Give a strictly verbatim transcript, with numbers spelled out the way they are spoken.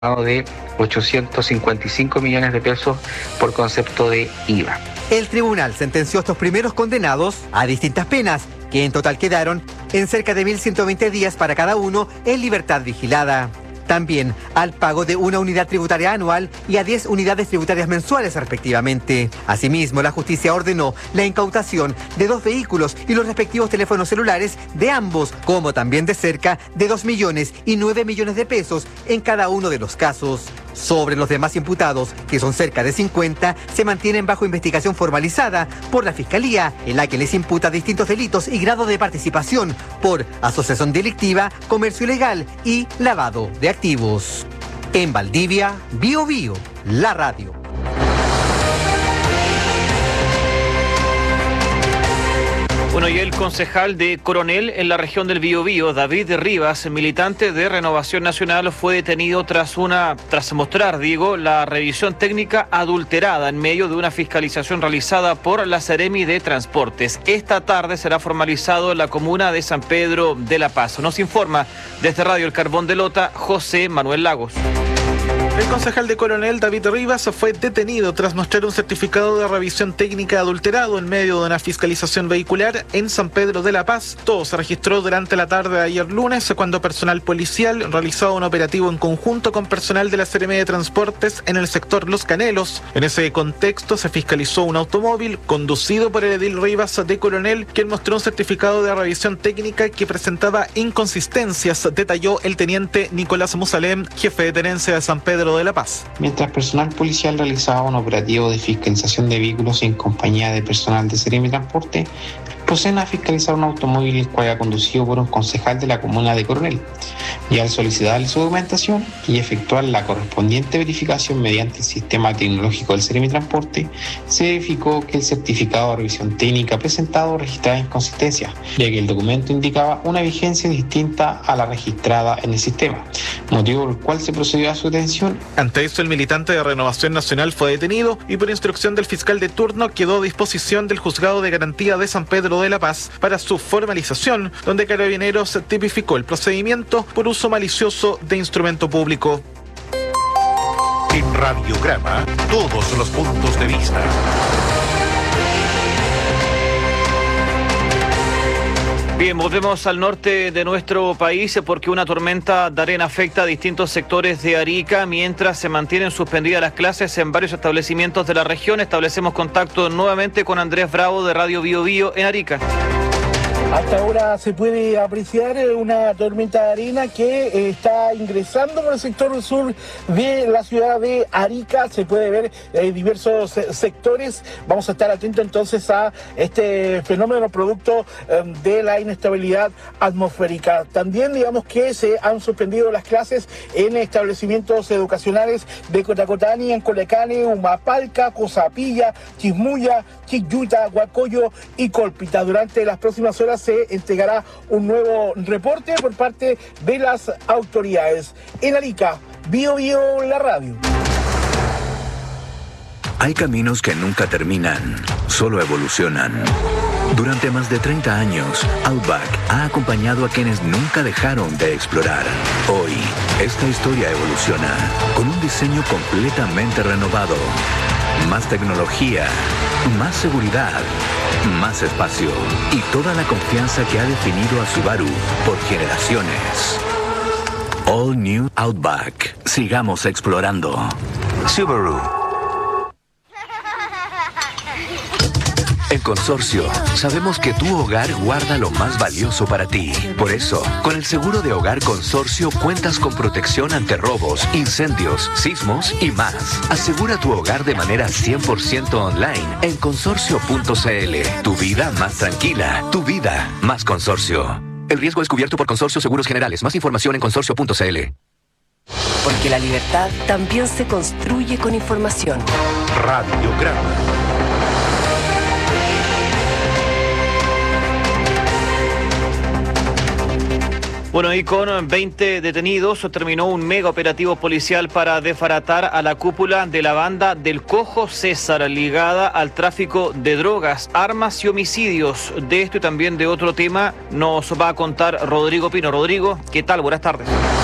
de ochocientos cincuenta y cinco millones de pesos por concepto de I V A. El tribunal sentenció a estos primeros condenados a distintas penas, que en total quedaron en cerca de mil ciento veinte días para cada uno en libertad vigilada. También al pago de una unidad tributaria anual y a diez unidades tributarias mensuales respectivamente. Asimismo, la justicia ordenó la incautación de dos vehículos y los respectivos teléfonos celulares de ambos, como también de cerca de dos millones y nueve millones de pesos en cada uno de los casos. Sobre los demás imputados, que son cerca de cincuenta, se mantienen bajo investigación formalizada por la Fiscalía, en la que les imputa distintos delitos y grado de participación por asociación delictiva, comercio ilegal y lavado de activos. En Valdivia, Bío Bío, la radio. Bueno, y el concejal de Coronel en la región del Biobío, David Rivas, militante de Renovación Nacional, fue detenido tras una tras mostrar, digo, la revisión técnica adulterada en medio de una fiscalización realizada por la Seremi de Transportes. Esta tarde será formalizado en la comuna de San Pedro de la Paz. Nos informa desde Radio El Carbón de Lota, José Manuel Lagos. El concejal de Coronel, David Rivas, fue detenido tras mostrar un certificado de revisión técnica adulterado en medio de una fiscalización vehicular en San Pedro de la Paz. Todo se registró durante la tarde de ayer lunes, cuando personal policial realizaba un operativo en conjunto con personal de la Seremi de Transportes en el sector Los Canelos. En ese contexto se fiscalizó un automóvil conducido por el edil Rivas de Coronel, quien mostró un certificado de revisión técnica que presentaba inconsistencias, detalló el teniente Nicolás Musalem, jefe de tenencia de San Pedro de la Paz. Mientras personal policial realizaba un operativo de fiscalización de vehículos en compañía de personal de Seremi Transporte, proceden a fiscalizar un automóvil el cual era conducido por un concejal de la comuna de Coronel, y al solicitarle su documentación y efectuar la correspondiente verificación mediante el sistema tecnológico del Seremi Transporte, se verificó que el certificado de revisión técnica presentado registraba inconsistencias, ya que el documento indicaba una vigencia distinta a la registrada en el sistema, motivo por el cual se procedió a su detención. Ante eso, el militante de Renovación Nacional fue detenido y por instrucción del fiscal de turno quedó a disposición del Juzgado de Garantía de San Pedro de la Paz para su formalización, donde Carabineros tipificó el procedimiento por uso malicioso de instrumento público. En Radiograma, todos los puntos de vista. Bien, volvemos al norte de nuestro país porque una tormenta de arena afecta a distintos sectores de Arica mientras se mantienen suspendidas las clases en varios establecimientos de la región. Establecemos contacto nuevamente con Andrés Bravo de Radio Bío Bío en Arica. Hasta ahora se puede apreciar una tormenta de arena que eh, está ingresando por el sector sur de la ciudad de Arica. Se puede ver eh, diversos eh, sectores. Vamos a estar atentos entonces a este fenómeno producto eh, de la inestabilidad atmosférica. También digamos que se han suspendido las clases en establecimientos educacionales de Cotacotani, en Colecane, Humapalca, Cosapilla, Chismuya, Chiyuta, Huacoyo y Colpita. Durante las próximas horas se entregará un nuevo reporte por parte de las autoridades. En Arica, Bío Bío, la radio. Hay caminos que nunca terminan, solo evolucionan. Durante más de treinta años, Outback ha acompañado a quienes nunca dejaron de explorar. Hoy, esta historia evoluciona con un diseño completamente renovado. Más tecnología, más seguridad, más espacio y toda la confianza que ha definido a Subaru por generaciones. All New Outback. Sigamos explorando. Subaru. En Consorcio, sabemos que tu hogar guarda lo más valioso para ti. Por eso, con el seguro de hogar Consorcio cuentas con protección ante robos, incendios, sismos y más. Asegura tu hogar de manera cien por ciento online en consorcio punto c l. Tu vida más tranquila, tu vida más Consorcio. El riesgo es cubierto por Consorcio Seguros Generales. Más información en consorcio punto c l. Porque la libertad también se construye con información. Radiograma. Bueno, y con veinte detenidos terminó un mega operativo policial para desbaratar a la cúpula de la banda del Cojo César, ligada al tráfico de drogas, armas y homicidios. De esto y también de otro tema nos va a contar Rodrigo Pino. Rodrigo, ¿qué tal? Buenas tardes.